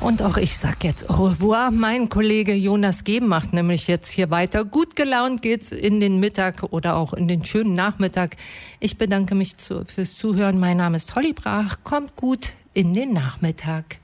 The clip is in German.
Und auch ich sag jetzt au revoir. Mein Kollege Jonas Geben macht nämlich jetzt hier weiter. Gut gelaunt geht's in den Mittag oder auch in den schönen Nachmittag. Ich bedanke mich fürs Zuhören. Mein Name ist Holly Brach. Kommt gut in den Nachmittag.